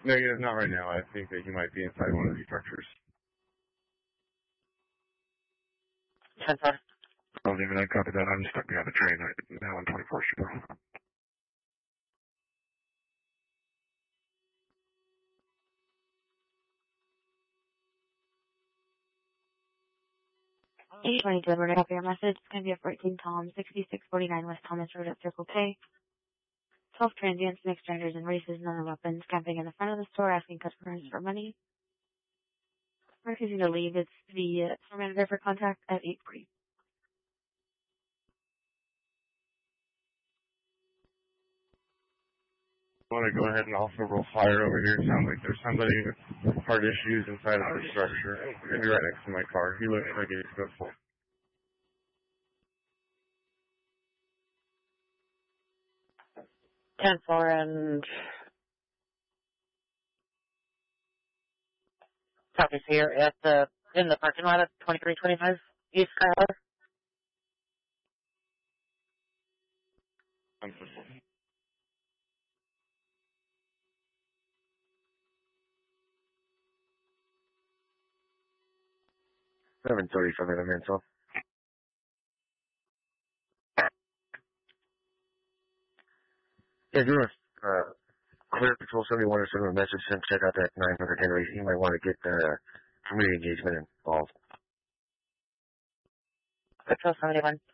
Negative, not right now. I think that he might be inside one of these structures. 10-4. I don't even copy that. I'm stuck behind the train now on 24th Street. H22, we're going to copy your message. It's going to be a 14 Tom, 6649 West Thomas Road at Circle K. 12 transients, mixed genders and races, none are weapons, camping in the front of the store, asking customers for money. Refusing to leave. It's the store manager for contact at 8:40. I want to go ahead and also roll fire over here. It sounds like there's somebody with heart issues inside of the structure. Maybe right next to my car. He looks like he's good for. 10-4 and Talkers here at in the parking lot at 2325 East Skyler. Unfortunately. Seven 30 from the Mansell. Yeah, if you want to clear Patrol 71 or send him a message, check out that 900 Henry. He might want to get community engagement involved. Patrol 71.